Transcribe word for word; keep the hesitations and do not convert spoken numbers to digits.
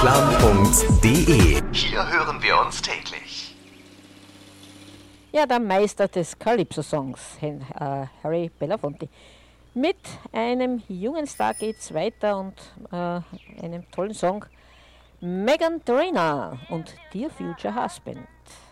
Plan punkt de. Hier hören wir uns täglich. Ja, der Meister des Calypso-Songs, äh, Harry Belafonte. Mit einem jungen Star geht's weiter und äh, einem tollen Song. Meghan Trainor und Dear Future Husband.